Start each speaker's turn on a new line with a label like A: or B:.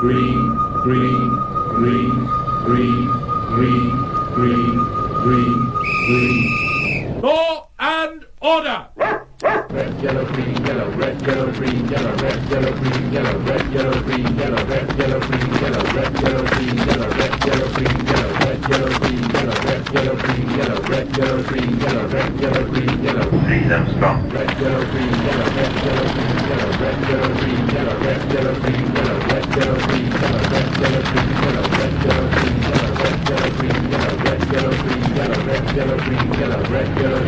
A: green, green, green, green, green, green, green, green. Law and order! Red, yellow, green, yellow, red, yellow, green, yellow, red, yellow, green, yellow, red, yellow, green, yellow, red, yellow, green, yellow, red, yellow, green, yellow, red, yellow, green, yellow, red, yellow, green, yellow, red, yellow, green, yellow, red, yellow, green, yellow, red, yellow, green, yellow. Please, Armstrong. Red, yellow, green, yellow, red, yellow, green, yellow, red, yellow, green, yellow, red, yellow, green, yellow, red, yellow, green, yellow, red, yellow, green, yellow, red, yellow, green, yellow, red, yellow, green, yellow, red, yellow, green, yellow, red, yellow, green, yellow, red, yellow,